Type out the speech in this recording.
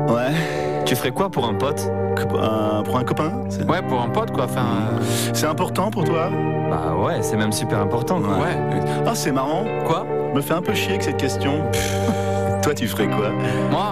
Ouais. Tu ferais quoi pour un pote? Pour un copain? Ouais, pour un pote, quoi. Enfin, C'est important pour toi? Bah ouais, c'est même super important, quoi. ouais. Ah, c'est marrant. Quoi? Me fait un peu chier avec cette question. Toi, tu ferais quoi? Moi,